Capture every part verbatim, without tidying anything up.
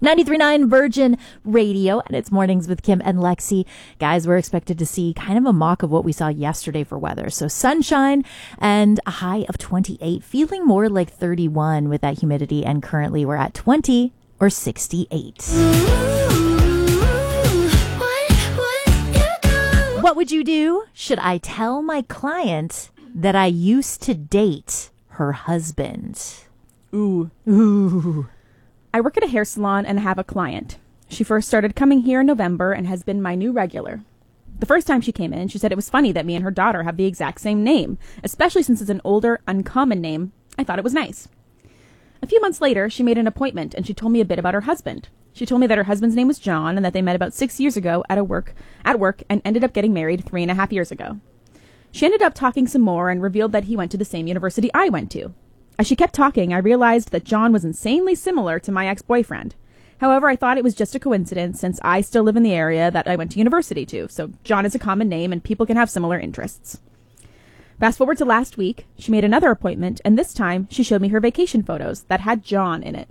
ninety-three point nine Virgin Radio, and it's Mornings with Kim and Lexi. Guys, we're expected to see kind of a mock of what we saw yesterday for weather. So sunshine and a high of twenty-eight, feeling more like thirty-one with that humidity, and currently we're at twenty or sixty-eight. What would you do? Should I tell my client that I used to date her husband? Ooh. Ooh. I work at a hair salon and have a client. She first started coming here in November and has been my new regular. The first time she came in, she said it was funny that me and her daughter have the exact same name, especially since it's an older, uncommon name. I thought it was nice. A few months later, she made an appointment and she told me a bit about her husband. She told me that her husband's name was John and that they met about six years ago at a work at work and ended up getting married three and a half years ago. She ended up talking some more and revealed that he went to the same university I went to. As she kept talking, I realized that John was insanely similar to my ex-boyfriend. However, I thought it was just a coincidence since I still live in the area that I went to university to, so John is a common name and people can have similar interests. Fast forward to last week, she made another appointment, and this time she showed me her vacation photos that had John in it.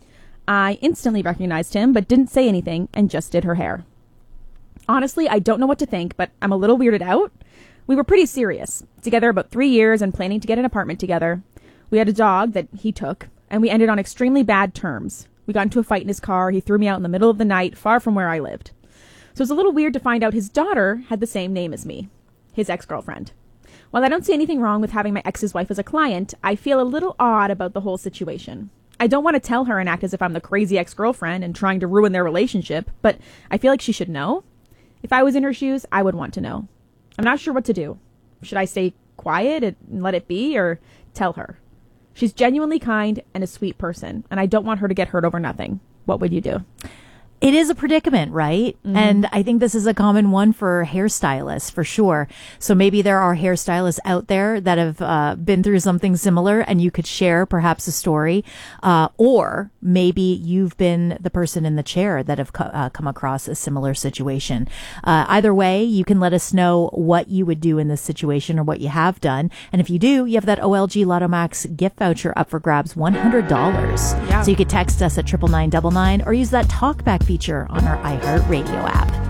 I instantly recognized him, but didn't say anything and just did her hair. Honestly, I don't know what to think, but I'm a little weirded out. We were pretty serious, together about three years and planning to get an apartment together. We had a dog that he took, and we ended on extremely bad terms. We got into a fight in his car. He threw me out in the middle of the night, far from where I lived. So it's a little weird to find out his daughter had the same name as me, his ex-girlfriend. While I don't see anything wrong with having my ex's wife as a client, I feel a little odd about the whole situation. I don't want to tell her and act as if I'm the crazy ex-girlfriend and trying to ruin their relationship, but I feel like she should know. If I was in her shoes, I would want to know. I'm not sure what to do. Should I stay quiet and let it be, or tell her? She's genuinely kind and a sweet person, and I don't want her to get hurt over nothing. What would you do? It is a predicament, right? Mm-hmm. And I think this is a common one for hairstylists, for sure. So maybe there are hairstylists out there that have uh, been through something similar, and you could share perhaps a story. Uh, or maybe you've been the person in the chair that have co- uh, come across a similar situation. Uh, either way, you can let us know what you would do in this situation or what you have done. And if you do, you have that O L G Lotto Max gift voucher up for grabs, one hundred dollars. Yeah. So you could text us at triple nine double nine or use that talkback feature on our iHeartRadio app.